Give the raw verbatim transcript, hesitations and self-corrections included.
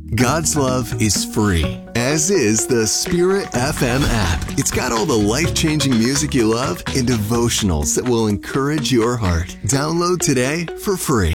God's Love is free, as is the Spirit F M app. It's got all the life-changing music you love and devotionals that will encourage your heart. Download today for free.